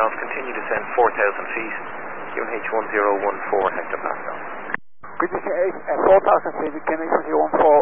Golf, continue to send 4,000 feet, QNH 1014 hectopascal. British 4,000 feet, QNH 1014.